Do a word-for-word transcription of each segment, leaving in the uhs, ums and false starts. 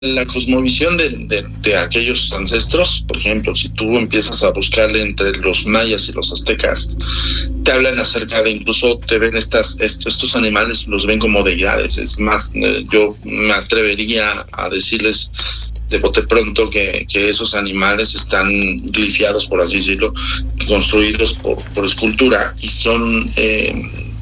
la cosmovisión de, de, de aquellos ancestros, por ejemplo, si tú empiezas a buscarle entre los mayas y los aztecas, te hablan acerca de, incluso te ven estas, estos, estos animales, los ven como deidades. Es más, eh, yo me atrevería a decirles de bote pronto que, que esos animales están glifiados, por así decirlo, construidos por, por escultura y son... Eh,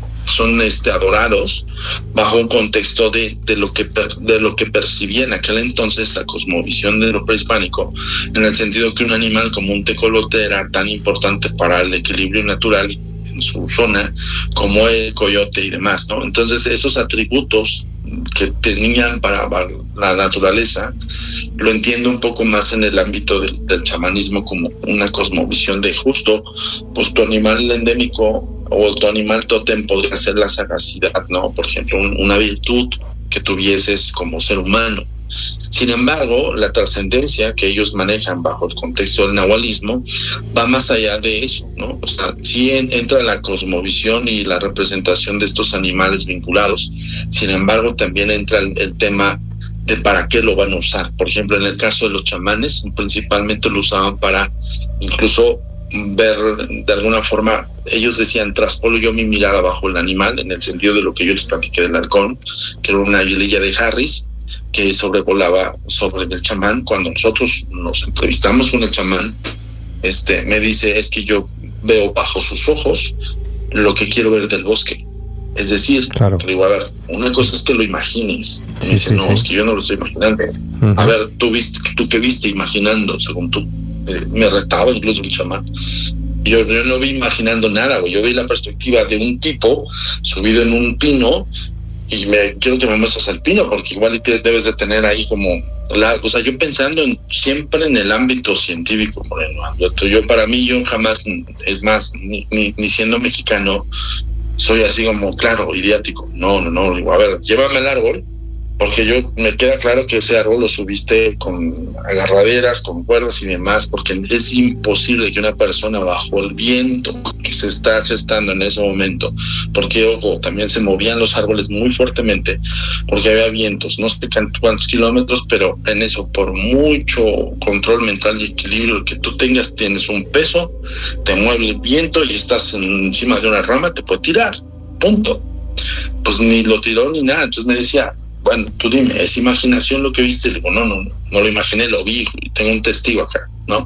son este adorados bajo un contexto de, de lo que per, de lo que percibía en aquel entonces la cosmovisión de lo prehispánico, en el sentido que un animal como un tecolote era tan importante para el equilibrio natural en su zona como el coyote y demás, ¿no? Entonces esos atributos que tenían para la naturaleza lo entiendo un poco más en el ámbito del, del chamanismo, como una cosmovisión de justo, pues tu animal endémico o tu animal tótem podría ser la sagacidad, ¿no? Por ejemplo, un, una virtud que tuvieses como ser humano. Sin embargo, la trascendencia que ellos manejan bajo el contexto del nahualismo va más allá de eso, ¿no? O sea, sí en, entra la cosmovisión y la representación de estos animales vinculados. Sin embargo, también entra el, el tema de para qué lo van a usar. Por ejemplo, en el caso de los chamanes, principalmente lo usaban para incluso ver de alguna forma, ellos decían, traspolo yo mi mirada bajo el animal, en el sentido de lo que yo les platiqué del halcón, que era una aguililla de Harris, que sobrevolaba sobre el chamán. Cuando nosotros nos entrevistamos con el chamán, este, me dice, es que yo veo bajo sus ojos lo que quiero ver del bosque. Es decir, claro. digo, a ver, una cosa es que lo imagines. Me sí, dice, sí, no, sí. es que yo no lo estoy imaginando. Uh-huh. A ver, tú viste, tú qué viste imaginando, según tú. Eh, me retaba incluso el chamán. Yo, yo no vi imaginando nada, güey. Yo vi la perspectiva de un tipo subido en un pino y me quiero que me muestres el pino, porque igual te debes de tener ahí como la, o sea, yo pensando en, siempre en el ámbito científico, Moreno. Yo, yo para mí, yo jamás, es más, ni, ni, ni siendo mexicano, soy así como, claro, idiático. No, no, no, digo, a ver, llévame al árbol, porque yo me queda claro que ese árbol lo subiste con agarraderas, con cuerdas y demás, porque es imposible que una persona bajo el viento que se está gestando en ese momento, porque ojo, también se movían los árboles muy fuertemente, porque había vientos, no sé cuántos kilómetros, pero en eso, por mucho control mental y equilibrio que tú tengas, tienes un peso, te mueve el viento y estás encima de una rama, te puede tirar, punto. Pues ni lo tiró ni nada. Entonces me decía, bueno, tú dime, ¿es imaginación lo que viste? Le digo, no, no, no, no lo imaginé, lo vi, tengo un testigo acá, ¿no?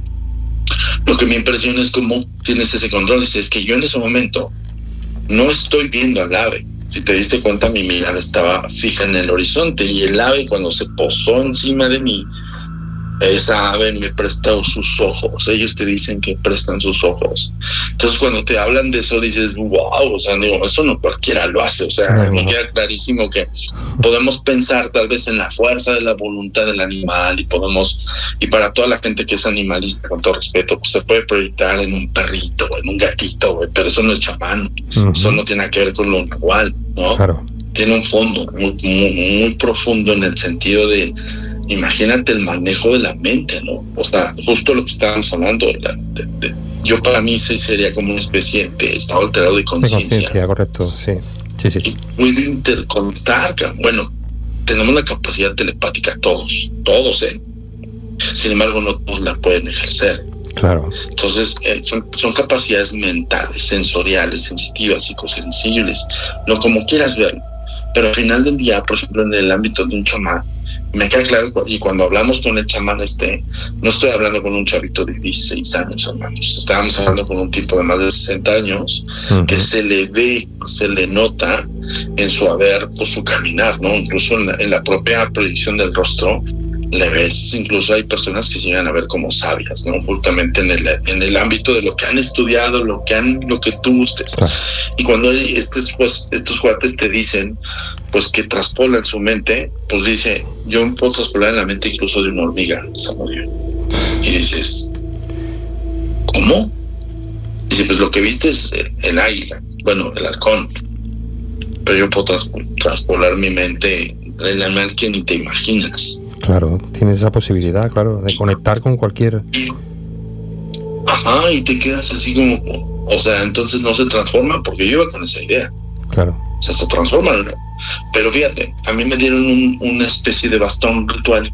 Lo que me impresiona es cómo tienes ese control. Dice, es que yo en ese momento no estoy viendo al ave. Si te diste cuenta, mi mirada estaba fija en el horizonte y el ave, cuando se posó encima de mí, esa ave me prestó sus ojos. Ellos te dicen que prestan sus ojos. Entonces, cuando te hablan de eso, dices, wow, o sea, digo, eso no cualquiera lo hace. O sea, no, me queda clarísimo que podemos pensar tal vez en la fuerza de la voluntad del animal y podemos, y para toda la gente que es animalista, con todo respeto, pues se puede proyectar en un perrito, en un gatito, güey, pero eso no es chamán. Uh-huh. Eso no tiene que ver con lo nahual, ¿no? Claro. Tiene un fondo muy, muy, muy profundo en el sentido de, imagínate el manejo de la mente, ¿no? O sea, justo lo que estábamos hablando, de la, de, de, yo para mí sí sería como una especie de estado alterado de conciencia. De conciencia, correcto, sí. Sí, sí. Y puede interconectar, bueno, tenemos la capacidad telepática todos, todos, ¿eh? Sin embargo, no todos la pueden ejercer. Claro. Entonces, eh, son, son capacidades mentales, sensoriales, sensitivas, psicosensibles, no como quieras verlo. Pero al final del día, por ejemplo, en el ámbito de un chamán, me queda claro, y cuando hablamos con el chamán, este, no estoy hablando con un chavito de dieciséis años, hermanos. Estábamos hablando con un tipo de más de sesenta años, uh-huh. que se le ve, se le nota en su haber, pues su caminar, ¿no? Incluso en la, en la propia proyección del rostro, le ves, incluso hay personas que se llegan a ver como sabias, ¿no? Justamente en el, en el ámbito de lo que han estudiado, lo que han, lo que tú gustes. Uh-huh. Y cuando estos, pues, estos cuates te dicen, pues que traspolan su mente, pues dice, yo puedo traspolar en la mente incluso de una hormiga, Samudio. Y dices, ¿cómo? Dice, pues lo que viste es el águila, bueno, el halcón, pero yo puedo traspolar, traspolar mi mente en la mente que ni te imaginas. Claro, tienes esa posibilidad, claro, de conectar con cualquier... Y, ajá, y te quedas así como, o sea, entonces no se transforma, porque yo iba con esa idea. Claro. O sea, se transforman, Pero fíjate, a mí me dieron un, una especie de bastón ritual